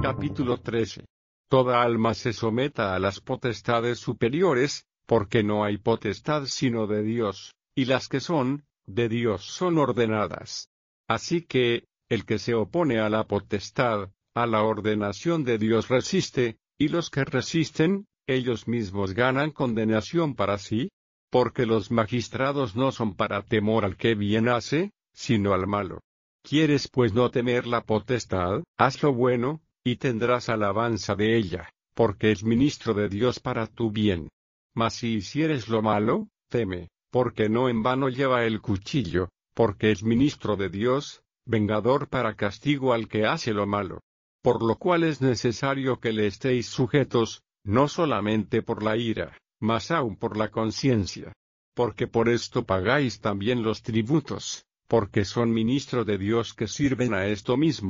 Capítulo 13. Toda alma se someta a las potestades superiores, porque no hay potestad sino de Dios, y las que son, de Dios son ordenadas. Así que, el que se opone a la potestad, a la ordenación de Dios resiste, y los que resisten, ellos mismos ganan condenación para sí, porque los magistrados no son para temor al que bien hace, sino al malo. ¿Quieres pues no temer la potestad? Haz lo bueno, y tendrás alabanza de ella, porque es ministro de Dios para tu bien. Mas si hicieres lo malo, teme, porque no en vano lleva el cuchillo, porque es ministro de Dios, vengador para castigo al que hace lo malo. Por lo cual es necesario que le estéis sujetos, no solamente por la ira, mas aun por la conciencia. Porque por esto pagáis también los tributos, porque son ministros de Dios que sirven a esto mismo.